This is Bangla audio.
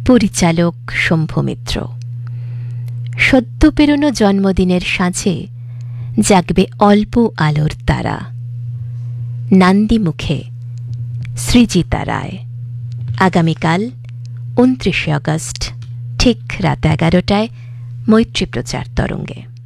পরিচালক শম্ভু মিত্র। সদ্য পেরোনো জন্মদিনের সাঁঝে জাগবে অল্প আলোর তারা। নান্দিমুখে সৃজিতা রায়। আগামীকাল 29 আগস্ট ঠিক রাত 11টায় মৈত্রী প্রচার তরঙ্গে।